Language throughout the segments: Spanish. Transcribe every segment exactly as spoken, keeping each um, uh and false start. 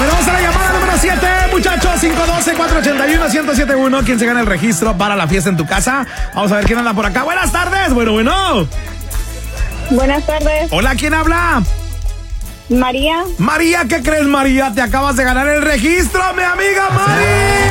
ver, vamos a la llamada número siete, muchachos. cinco uno dos, cuatro ocho uno, uno cero siete uno. ¿Quién se gana el registro para la fiesta en tu casa? Vamos a ver quién anda por acá. Buenas tardes. Bueno, bueno. Buenas tardes. Hola, ¿quién habla? María. María, ¿qué crees, María? Te acabas de ganar el registro, mi amiga Mari.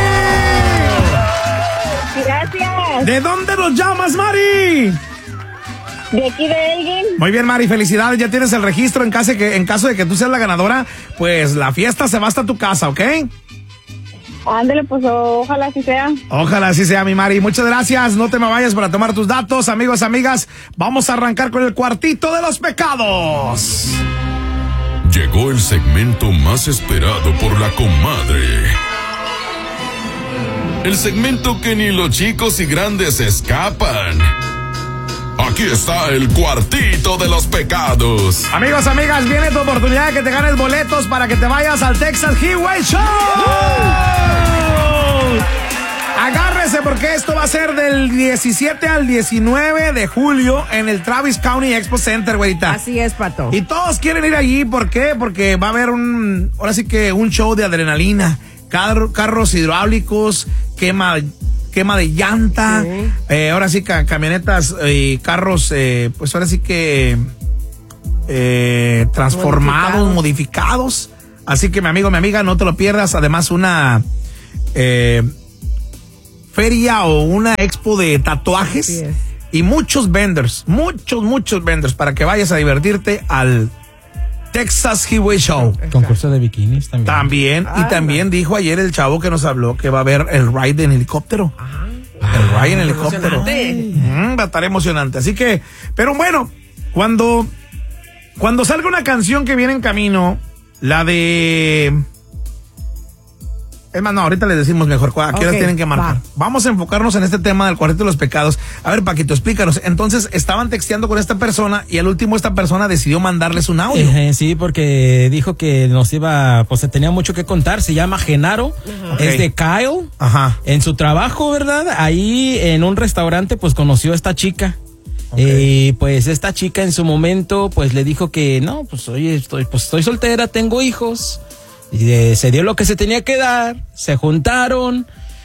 Gracias. ¿De dónde nos llamas, Mari? De aquí de Elgin. Muy bien, Mari, felicidades. Ya tienes el registro. En caso de que, en caso de que tú seas la ganadora, pues la fiesta se va hasta tu casa, ¿ok? Ándale, pues ojalá así sea. Ojalá así sea, mi Mari. Muchas gracias. No te me vayas para tomar tus datos. Amigos, amigas, vamos a arrancar con el cuartito de los pecados. Llegó el segmento más esperado por la comadre. El segmento que ni los chicos y grandes escapan. Aquí está el cuartito de los pecados. Amigos, amigas, viene tu oportunidad de que te ganes boletos para que te vayas al Texas Highway Show. Agárrese porque esto va a ser del diecisiete al diecinueve de julio en el Travis County Expo Center, güerita. Así es, Pato. Y todos quieren ir allí, ¿por qué? Porque va a haber un, ahora sí que un show de adrenalina, Car- carros hidráulicos, quema, quema de llanta, sí. eh, ahora sí que camionetas y eh, carros, eh, pues ahora sí que eh, transformados, modificados. modificados. Así que mi amigo, mi amiga, no te lo pierdas. Además una eh, feria o una expo de tatuajes y muchos vendors, muchos, muchos vendors para que vayas a divertirte al Texas Highway Show. Concurso de bikinis también. También, ah, y también no. dijo ayer el chavo que nos habló que va a haber el ride en helicóptero. Ah, el ride en helicóptero. Mm, va a estar emocionante. Así que, pero bueno, cuando, cuando salga una canción que viene en camino, la de... Es más, no, ahorita les decimos mejor a qué okay, horas tienen que marcar. Va. Vamos a enfocarnos en este tema del cuarteto de los pecados. A ver, Paquito, explícanos. Entonces, estaban texteando con esta persona y al último esta persona decidió mandarles un audio. Eh, sí, porque dijo que nos iba, pues tenía mucho que contar. Se llama Genaro, uh-huh. okay. es de Kyle. Ajá. En su trabajo, ¿verdad? Ahí en un restaurante, pues conoció a esta chica. Okay. Y pues esta chica en su momento, pues le dijo que no, pues oye, estoy, pues estoy soltera, tengo hijos. Y de, se dio lo que se tenía que dar, se juntaron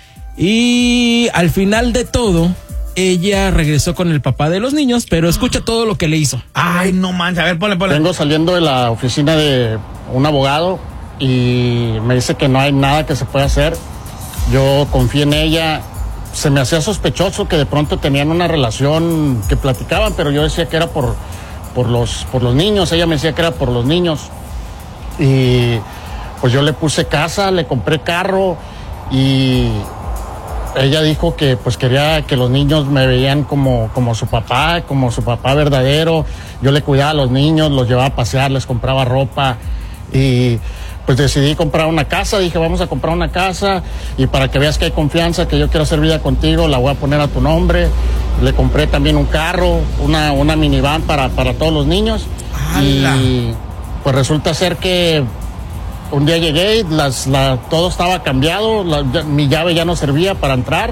y al final de todo, ella regresó con el papá de los niños, pero escucha todo lo que le hizo. Ay, no manches, a ver, ponle, ponle. Vengo saliendo de la oficina de un abogado y me dice que no hay nada que se pueda hacer. Yo confié en ella, se me hacía sospechoso que de pronto tenían una relación que platicaban, pero yo decía que era por, por, los, por los niños, ella me decía que era por los niños. Y... pues yo le puse casa, le compré carro y ella dijo que pues quería que los niños me veían como, como su papá, como su papá verdadero. Yo le cuidaba a los niños, los llevaba a pasear, les compraba ropa y pues decidí comprar una casa. Dije, vamos a comprar una casa y para que veas que hay confianza, que yo quiero hacer vida contigo, la voy a poner a tu nombre. Le compré también un carro, una, una minivan para, para todos los niños. ¡Hala! Y pues resulta ser que un día llegué, las, la, todo estaba cambiado, la, ya, mi llave ya no servía para entrar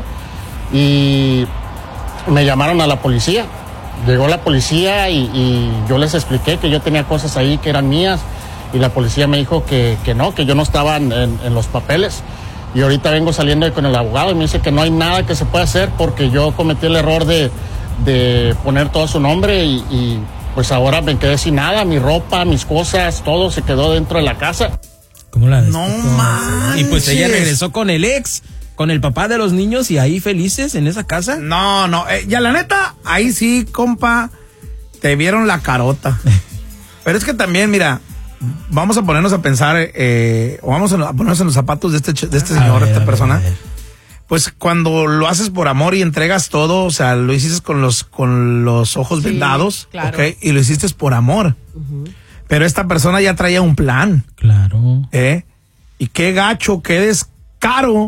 y me llamaron a la policía. Llegó la policía y, y yo les expliqué que yo tenía cosas ahí que eran mías y la policía me dijo que, que no, que yo no estaba en, en, en los papeles. Y ahorita vengo saliendo con el abogado y me dice que no hay nada que se pueda hacer porque yo cometí el error de, de poner todo su nombre y, y pues ahora me quedé sin nada, mi ropa, mis cosas, todo se quedó dentro de la casa. ¿Cómo la no manches. Y pues ella regresó con el ex, con el papá de los niños y ahí felices en esa casa. No, no, eh, ya la neta, ahí sí, compa, te vieron la carota. Pero es que también, mira, vamos a ponernos a pensar, eh, o vamos a ponernos en los zapatos de este, de este señor, de esta ver, persona. Pues cuando lo haces por amor y entregas todo, o sea, lo hiciste con los, con los ojos sí, vendados, claro. ¿Okay? Y lo hiciste por amor. Uh-huh. Pero esta persona ya traía un plan. Claro. ¿Eh? Y qué gacho, qué descaro.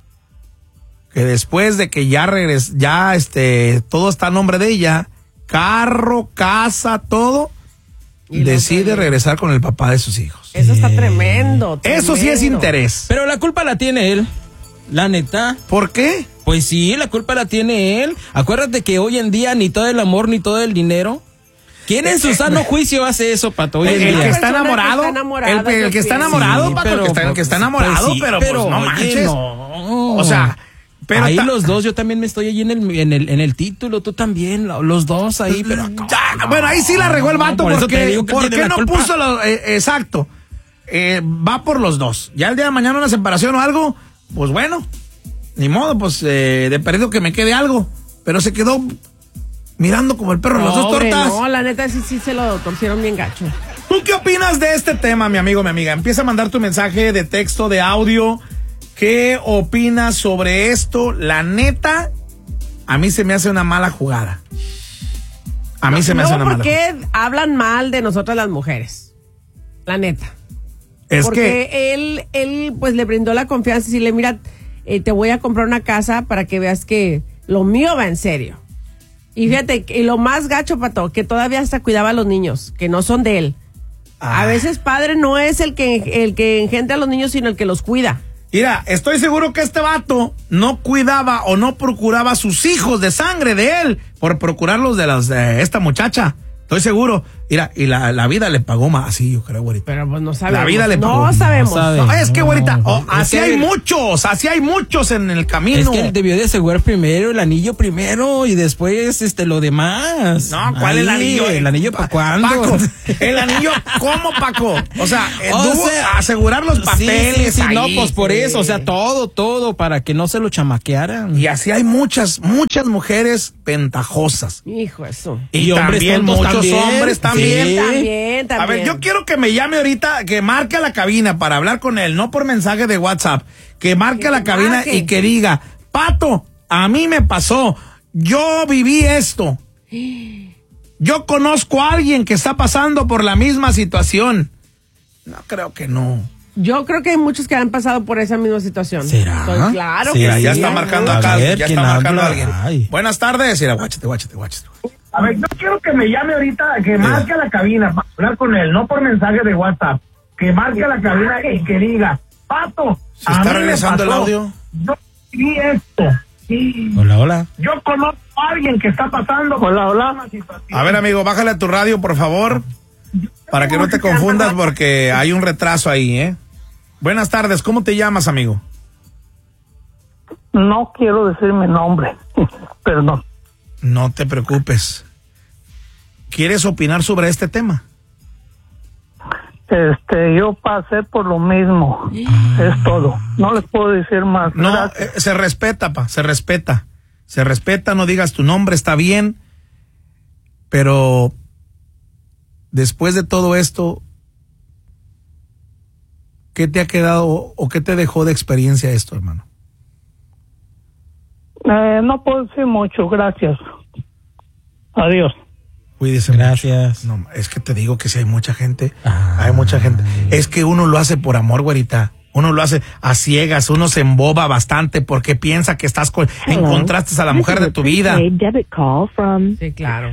Que después de que ya regres, ya este, todo está a nombre de ella, carro, casa, todo, y decide regresar con el papá de sus hijos. Eso está tremendo, tremendo. Eso sí es interés. Pero la culpa la tiene él. La neta. ¿Por qué? Pues sí, la culpa la tiene él. Acuérdate que hoy en día ni todo el amor ni todo el dinero ¿Quién en su sano juicio hace eso, Pato? Hoy El, en el día? que está enamorado, el, el que está enamorado, Sí, Pato, pero, el, que está, el que está pues, enamorado, pues sí, pero, pero, pues no oye, manches. no. O sea, pero ahí ta- los dos, yo también me estoy allí en el, en el, en el título, tú también, los dos ahí, pero... Ya, bueno, ahí sí la regó el vato, por eso te porque digo que ¿por tiene qué la no culpa? puso lo, eh, exacto? Eh, va por los dos. Ya el día de mañana una separación o algo, pues bueno, ni modo, pues eh, de perdido que me quede algo. Pero se quedó mirando como el perro las dos Pobre, tortas. No, la neta sí, sí se lo torcieron bien gacho. ¿Tú qué opinas de este tema, mi amigo, mi amiga? Empieza a mandar tu mensaje de texto, de audio. ¿Qué opinas sobre esto? La neta, a mí se me hace una mala jugada. A mí se me no, hace una mala ¿por jugada. qué hablan mal de nosotras las mujeres? La neta. Es Porque que él, él, pues le brindó la confianza y decirle, mira, eh, te voy a comprar una casa para que veas que lo mío va en serio. Y fíjate, y lo más gacho, Pato, que todavía hasta cuidaba a los niños, que no son de él. Ah. A veces padre no es el que, el que engendra a los niños, sino el que los cuida. Mira, estoy seguro que este vato no cuidaba o no procuraba a sus hijos de sangre de él por procurarlos de las de esta muchacha. Estoy seguro. Mira, y la, la vida le pagó más, así yo creo, güerita. Pero pues no sabemos. La vida le pagó. No sabemos. No sabe. No, es que, güerita, No, oh, es así que- hay muchos, así hay muchos en el camino. Es que él debió de asegurar primero el anillo primero y después este lo demás. No, ¿cuál Ahí, el anillo? ¿El anillo para cuándo? Paco, el anillo, ¿cómo, Paco? O sea, O tuvo sea, asegurar los papeles. Sí, sí, sí, ahí. no, pues por eso, o sea, todo, todo para que no se lo chamaquearan. Y así hay muchas, muchas mujeres ventajosas. Hijo, eso. Y, Y hombres también tontos muchos también. hombres también. Sí. También, también. A ver, yo quiero que me llame ahorita, que marque a la cabina para hablar con él, no por mensaje de WhatsApp, que marque Que a la te cabina marque. y que diga, Pato, a mí me pasó, yo viví esto, yo conozco a alguien que está pasando por la misma situación. No creo que no. Yo creo que hay muchos que han pasado por esa misma situación. ¿Será? Estoy claro ¿Será? que Ya sí, está ¿eh? marcando A acá, ver, ya ¿quién está marcando habla? alguien. Ay. Buenas tardes, mira, guáchate, guáchate, guáchate. A ver, yo quiero que me llame ahorita, que marque a la cabina para hablar con él, no por mensaje de WhatsApp. Que marque a la cabina y que diga, Pato, ¿Se a está mí me regresando el pasó, audio? Yo vi esto. Y Hola, hola. yo conozco a alguien que está pasando por la misma situación. A ver, amigo, bájale a tu radio, por favor, para que no te confundas porque hay un retraso ahí, ¿eh? Buenas tardes, ¿cómo te llamas, amigo? No quiero decir mi nombre, perdón. No te preocupes. ¿Quieres opinar sobre este tema? Este, yo pasé por lo mismo, es todo. No les puedo decir más. No, Gracias. eh, se respeta, pa, se respeta. Se respeta, no digas tu nombre, está bien. Pero después de todo esto, ¿qué te ha quedado o qué te dejó de experiencia esto, hermano? Eh, no puedo decir mucho, gracias. Adiós. Cuídese Gracias. mucho. No, es que te digo que si hay mucha gente, Ah. hay mucha gente. Es que uno lo hace por amor, güerita. Uno lo hace a ciegas, uno se emboba bastante porque piensa que estás con, encontraste a la mujer de tu vida. Sí, claro.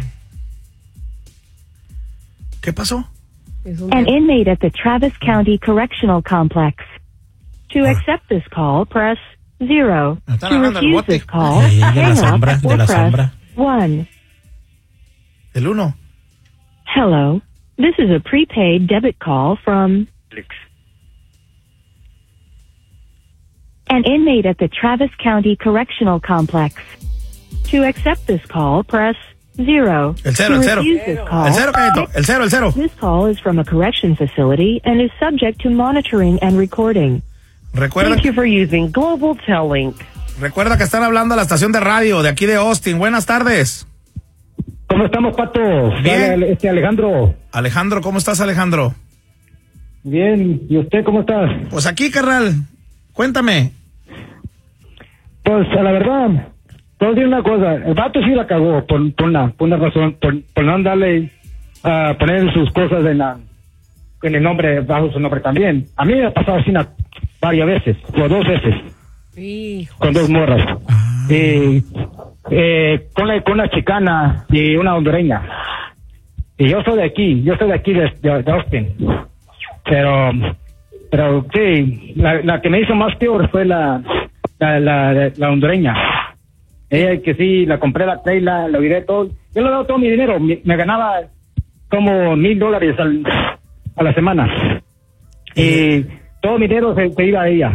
¿Qué pasó? Es un An inmate at the Travis County Correctional Complex. To accept this call, press zero. Están To hablando del refuse bote. this call, Ahí, de la hang up sombra, de or la press sombra. one. El uno. Hello, this is a prepaid debit call from an inmate at the Travis County Correctional Complex. To accept this call, press zero. El cero, to el cero. refuse this call, El cero, Caneto. El cero, el cero. This call is from a correction facility and is subject to monitoring and recording. Recuerda, Thank you for using Global Tellink. recuerda que están hablando a la estación de radio de aquí de Austin. Buenas tardes. ¿Cómo estamos, Pato? Bien. Dale, este Alejandro. Alejandro, ¿cómo estás, Alejandro? Bien. ¿Y usted cómo está? Pues aquí, carnal. Cuéntame. Pues, a la verdad, te voy a decir una cosa. El vato sí la cagó por, por, una, por una razón, por, por no andarle a poner sus cosas en, la, en el nombre, bajo su nombre también. A mí me ha pasado así una, varias veces, o dos veces, Hijo. con dos morras. Y, eh, con, la, con una chicana y una hondureña. Y yo soy de aquí, yo soy de aquí, de, de, de Austin. Pero, pero sí, la, la que me hizo más peor fue la, la, la, la hondureña. Ella que sí, la compré la Teyla, la viré todo. Yo le he dado todo mi dinero, me, me ganaba como mil dólares al, a la semana. Y todo mi dinero se, se iba a ella.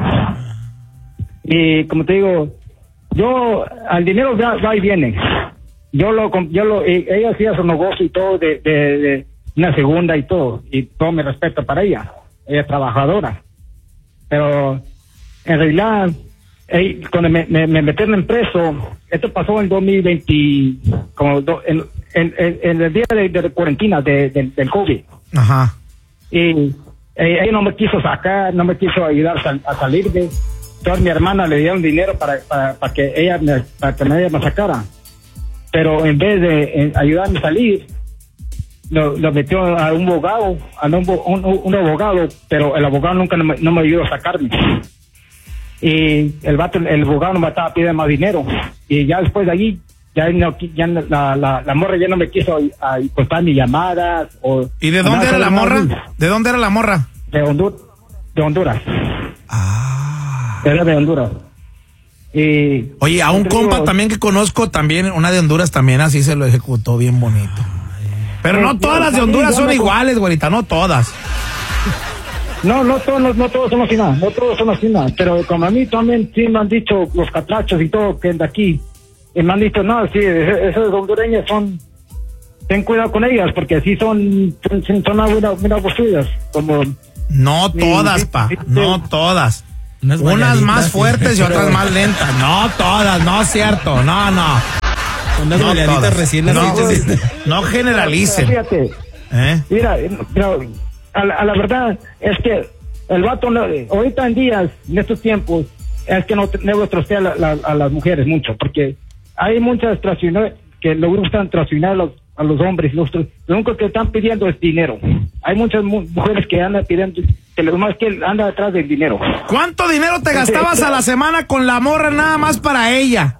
Y como te digo, yo, al dinero va, va y viene. Yo lo, yo lo, ella hacía su negocio y todo de, de, de una segunda y todo. Y todo mi respeto para ella. Ella es trabajadora. Pero, en realidad, ey, cuando me, me, me metieron en preso, esto pasó en dos mil veinte, como do, en, en, en, en el día de, de cuarentena de, de, del COVID. Ajá. Y eh, ella no me quiso sacar, no me quiso ayudar a, a salir de. Toda mi hermana le dieron dinero para, para, para que ella me, para que ella me sacara. Pero en vez de eh, ayudarme a salir, lo, lo metió a un abogado, a un, un, un abogado, pero el abogado nunca no me, no me ayudó a sacarme. Y el vato, el abogado no me estaba pidiendo más dinero. Y ya después de allí, ya, no, ya la, la, la morra ya no me quiso a, contestar mis llamadas. O, ¿Y de dónde era la morra? ¿De dónde era la morra? De, Hondur, de Honduras. Ah. Era de Honduras. Y, oye, a un compa digo, también que conozco, también, una de Honduras también así se lo ejecutó bien bonito. Pero no todas las de Honduras son iguales, güerita, no todas. No, no todos, no, no todos son así nada, no todos son así nada, pero como a mí también sí me han dicho los catrachos y todo que de aquí, y me han dicho, no, sí, esas hondureñas son, ten cuidado con ellas, porque así son, son, son unas buenas posturas, como... No todas, sí, pa, sí, no sí. todas. Unas, unas más fuertes y otras más lentas, no todas, no es cierto, no, no. Unas no baleaditas recién nacidas. No, no generalicen. Fíjate, ¿Eh? mira, pero a, la, a la verdad es que el vato, no, ahorita en días, en estos tiempos, es que no debo trastea a, la, a las mujeres mucho, porque hay muchas traiciones que le gustan traicionar a los, a los hombres. Los, lo único que están pidiendo es dinero. Hay muchas mu mujeres que andan pidiendo, que lo más que anda detrás del dinero. ¿Cuánto dinero te gastabas a la semana con la morra nada más para ella?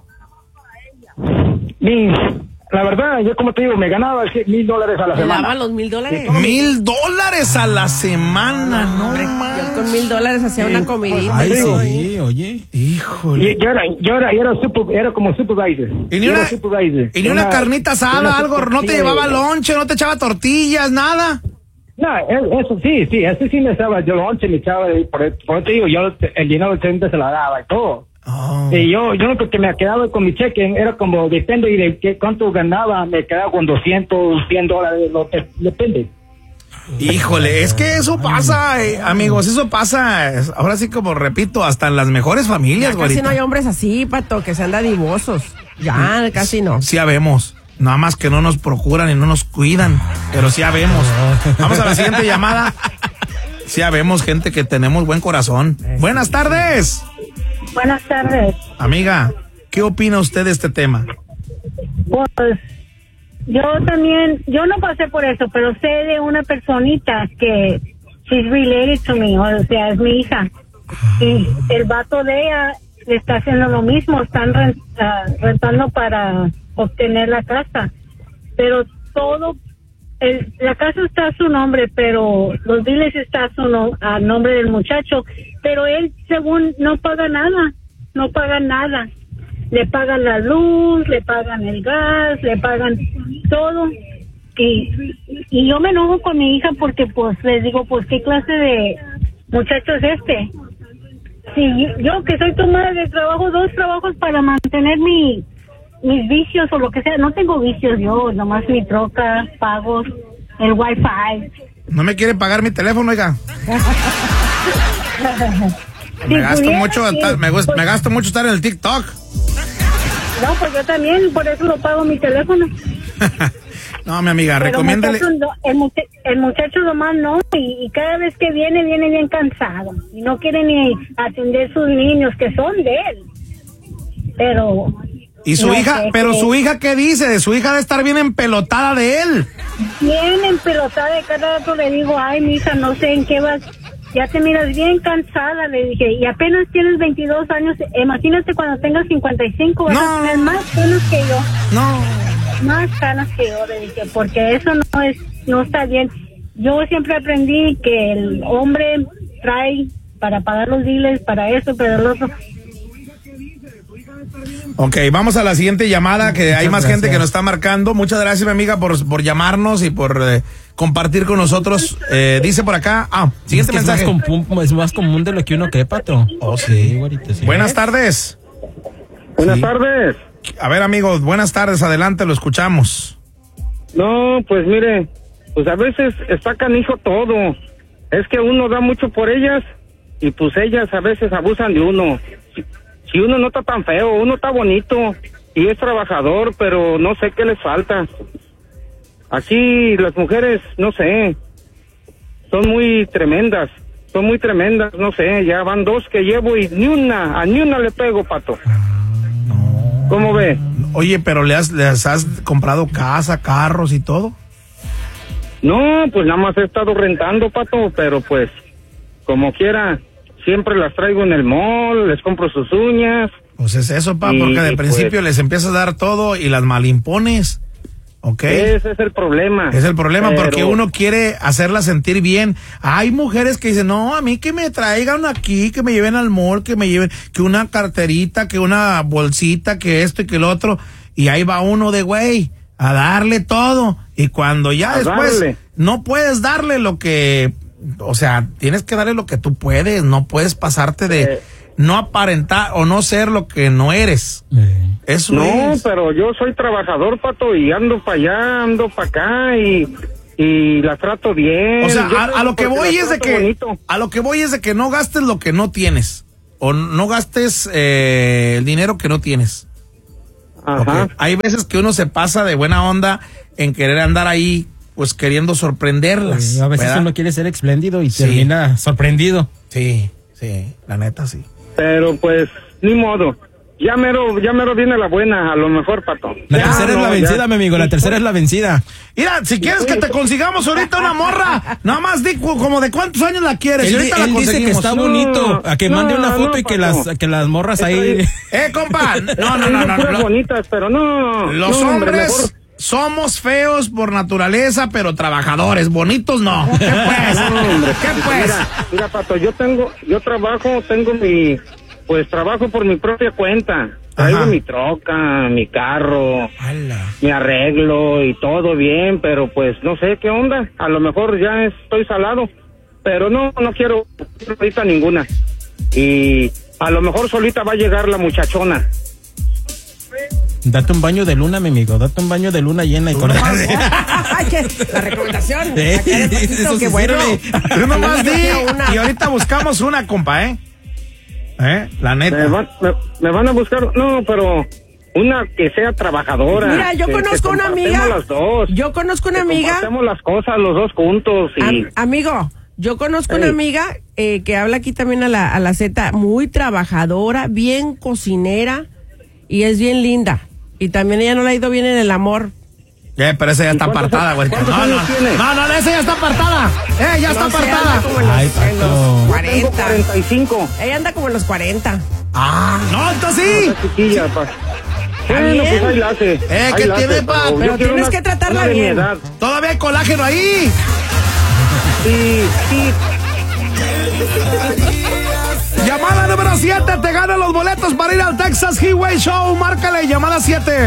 Mi, la verdad, yo como te digo, me ganaba mil dólares a la ¿Me semana. daban los mil dólares? Mil dólares a la semana, no más. Yo con mil dólares hacía una comidita. Ay, sí, oye, híjole. Y yo era, yo era, yo era, super, era como supervisor. Y ni una, supervisor. Y ni una, una carnita asada, algo, no te llevaba lonche, no te echaba tortillas, nada. No, eso sí, sí, eso sí me echaba yo lonche, me echaba, por, por te digo, yo el dinero siempre se la daba y todo. Oh. Y yo, yo lo que me quedaba con mi cheque era como, depende de qué, cuánto ganaba, me quedaba con doscientos, cien dólares, lo que depende. Híjole, es que eso pasa, eh, amigos, eso pasa, ahora sí como repito, hasta en las mejores familias, ya casi no hay hombres así, Pato, que sean dadivosos. Ya, casi no. Sí habemos. Nada más que no nos procuran y no nos cuidan, pero sí habemos. Vamos a la siguiente llamada. Sí habemos gente que tenemos buen corazón. Buenas tardes. Buenas tardes. Amiga, ¿qué opina usted de este tema? Pues yo también, yo no pasé por eso, pero sé de una personita que she's related to me, o sea, es mi hija. Y el vato de ella le está haciendo lo mismo, están rent, uh, rentando para obtener la casa, pero todo, el, la casa está a su nombre, pero los biles está a su no, a nombre del muchacho, pero él según no paga nada, no paga nada, le pagan la luz, le pagan el gas, le pagan todo, y, y yo me enojo con mi hija porque pues les digo, pues qué clase de muchacho es este. Sí, yo, yo que soy tu madre, trabajo dos trabajos para mantener mi mis vicios o lo que sea, no tengo vicios yo, nomás mi troca, pagos, el wifi. ¿No me quiere pagar mi teléfono, oiga? me, si gasto mucho, sí, me, pues, me gasto mucho estar en el TikTok. No, pues yo también, por eso lo pago mi teléfono. No, mi amiga, pero recomiéndale. Muchacho, el, muchacho, el muchacho nomás no, y, y cada vez que viene, viene bien cansado. Y no quiere ni atender sus niños, que son de él. Pero... ¿Y su no hija? ¿Pero que... su hija qué dice? De su hija de estar bien empelotada de él. Bien empelotada, y cada rato le digo, ay, mi hija, no sé en qué vas... Ya te miras bien cansada, le dije, y apenas tienes veintidós años, imagínate cuando tengas cincuenta y cinco, vas no. a tener más canas que yo. No. Más canas que yo, le dije, porque eso no es, no está bien. Yo siempre aprendí que el hombre trae para pagar los biles, para eso, pero el otro... Ok, vamos a la siguiente llamada, que hay Muchas más gracias. gente que nos está marcando. Muchas gracias, mi amiga, por, por llamarnos y por eh, compartir con nosotros. Eh, dice por acá, ah, siguiente es mensaje. Es más, común, es más común de lo que uno cree, Pato. Oh, sí. sí, güerito, sí. Buenas tardes. Buenas sí. tardes. A ver, amigos, buenas tardes, adelante, lo escuchamos. No, pues mire, pues a veces está canijo todo. Es que uno da mucho por ellas y pues ellas a veces abusan de uno. Si, si uno no está tan feo, uno está bonito y es trabajador, pero no sé qué les falta. Aquí las mujeres, no sé, son muy tremendas, son muy tremendas, no sé, ya van dos que llevo y ni una, a ni una le pego, Pato. No. ¿Cómo ve? Oye, pero ¿le has, les has comprado casa, carros y todo? No, pues nada más he estado rentando, Pato, pero pues, como quiera, siempre las traigo en el mall, les compro sus uñas. Pues es eso, pa, y, porque de y principio pues, les empiezas a dar todo y las malimpones. ¿Ok? Ese es el problema. Es el problema pero... porque uno quiere hacerla sentir bien. Hay mujeres que dicen, no, a mí que me traigan aquí, que me lleven al mall, que me lleven, que una carterita, que una bolsita, que esto y que lo otro. Y ahí va uno de güey a darle todo. Y cuando ya a después darle. no puedes darle lo que, o sea, tienes que darle lo que tú puedes. No puedes pasarte de Eh. no aparentar o no ser lo que no eres. Eh. Eso No, es. pero yo soy trabajador, Pato, y ando para allá, ando para acá y, y las trato bien. O sea, Yo a, a lo que porque voy las es de trato que bonito. a lo que voy es de que no gastes lo que no tienes o no gastes eh, el dinero que no tienes. Ajá. Okay. Hay veces que uno se pasa de buena onda en querer andar ahí, pues queriendo sorprenderlas. Sí, a veces ¿verdad? uno quiere ser espléndido y Sí. termina sorprendido. Sí, sí, la neta sí. Pero pues, ni modo. Ya mero, ya mero viene la buena, a lo mejor, Pato. La Ya, tercera es no, la vencida, ya. mi amigo, la tercera es la vencida. Mira, si quieres que te consigamos ahorita una morra, nada más di cu- como de cuántos años la quieres. Él, y ahorita él la dice que conseguimos. está No, bonito, a que no, mande una foto no, y que Pato. las, que las morras ahí... Eh, compa, no, no, no, no. Puras no. bonitas, pero no. Los no, hombre, hombres mejor- somos feos por naturaleza, pero trabajadores, bonitos no. ¿Qué pues? No, hombre, ¿Qué pues? Mira, mira, Pato, yo tengo, yo trabajo, tengo mi, pues trabajo por mi propia cuenta. Traigo Ajá. mi troca, mi carro, ¡Hala! mi arreglo y todo bien, pero pues no sé qué onda. A lo mejor ya estoy salado, pero no, no quiero ahorita ninguna. Y a lo mejor solita va a llegar la muchachona. Date un baño de luna, mi amigo, date un baño de luna llena y con... Ay, que la recomendación. Eh, Acá de poquito, eso qué sí bueno. sirve. Tú nomás Yo di, quiero una. y ahorita buscamos una, compa, ¿eh? ¿Eh? La neta. Me van, me, me van a buscar, no, pero una que sea trabajadora. Mira, yo que- conozco que una amiga. compartamos las dos. Yo conozco una Que amiga. compartamos las cosas los dos juntos y... Am- amigo, yo conozco Ey. una amiga eh, que habla aquí también a la, a la Z, muy trabajadora, bien cocinera y es bien linda. Y también ella no le ha ido bien en el amor. Eh, pero esa ya está cuántos apartada, años- güey. cuántos No, no, años tiene? no, no, esa ya está apartada. Eh, ya está No sé, apartada. anda como en los, Ay, en los Pato. Tengo cuarenta. cuarenta y cinco. Ella anda como en los cuarenta. Ah, no, entonces sí. Una chiquilla, pa. Bueno, bien. pues ahí la hace. Eh, Ahí ¿qué la hace, tiene, pa? yo Pero quiero tienes una- que tratarla una de mi bien. edad. Todavía hay colágeno ahí. Sí, sí. Llamada número siete, te gana los boletos para ir al Texas Highway Show. Márcale, llamada siete.